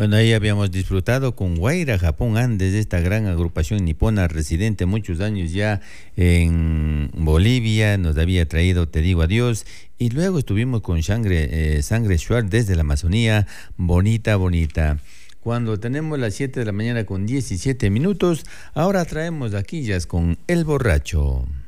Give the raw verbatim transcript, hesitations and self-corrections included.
Bueno, ahí habíamos disfrutado con Guaira Japón Andes, esta gran agrupación nipona residente muchos años ya en Bolivia, nos había traído Te digo adiós, y luego estuvimos con Sangre, eh, Sangre Shuar desde la Amazonía, bonita, bonita. Cuando tenemos las siete de la mañana con diecisiete minutos, ahora traemos aquí ya con El Borracho.